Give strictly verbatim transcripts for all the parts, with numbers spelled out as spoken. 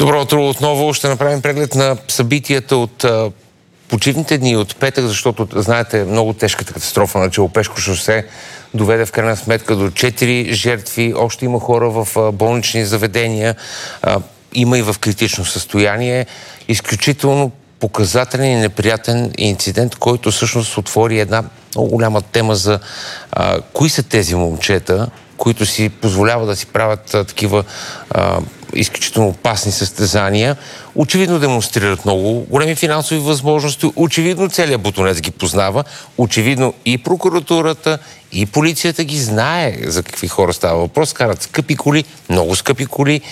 Добро утро отново. Ще направим преглед на събитията от а, почивните дни от петък, защото, знаете, много тежката катастрофа на Челопешко шосе доведе в крайна сметка до четири жертви. Още има хора в а, болнични заведения. А, има и в критично състояние. Изключително показателен и неприятен инцидент, който всъщност отвори една много голяма тема за а, кои са тези момчета, които си позволяват да си правят а, такива а, изключително опасни състезания. Очевидно демонстрират много големи финансови възможности. Очевидно целият бутонец ги познава. Очевидно и прокуратурата, и полицията ги знае за какви хора става въпрос. Карат скъпи коли, много скъпи коли,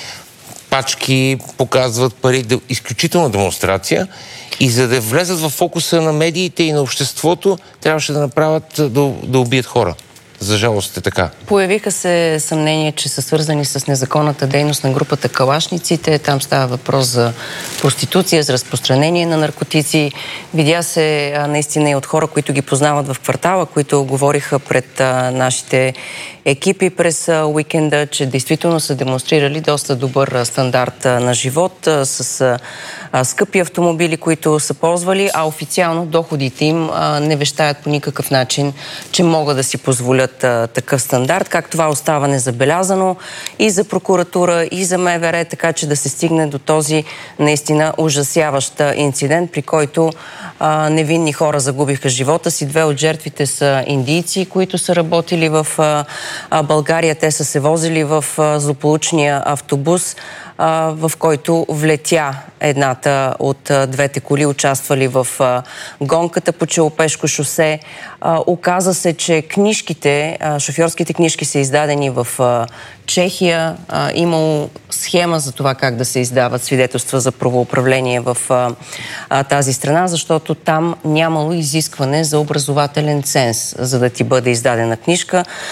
пачки, показват пари. Изключителна демонстрация. И за да влезат в фокуса на медиите и на обществото, трябваше да направят, да, да убият хора. За жалост е така. Появиха се съмнения, че са свързани с незаконната дейност на групата Калашниците. Там става въпрос за проституция, за разпространение на наркотици. Видя се а, наистина и от хора, които ги познават в квартала, които говориха пред а, нашите екипи през а, уикенда, че действително са демонстрирали доста добър а, стандарт а, на живот а, с а, а, скъпи автомобили, които са ползвали, а официално доходите им а, не вещаят по никакъв начин, че могат да си позволят такъв стандарт, как това остава незабелязано и за прокуратура, и за МВР, така че да се стигне до този наистина ужасяващ инцидент, при който а, невинни хора загубиха живота си. Две от жертвите са индийци, които са работили в а, България. Те са се возили в а, злополучния автобус, а, в който влетя едната от а, двете коли, участвали в а, гонката по Челопешко шосе. А, оказа се, че книжките, а, шофьорските книжки са издадени в а, Чехия. А, имало схема за това как да се издават свидетелства за правоуправление в а, а, тази страна, защото там нямало изискване за образователен ценз, за да ти бъде издадена книжка.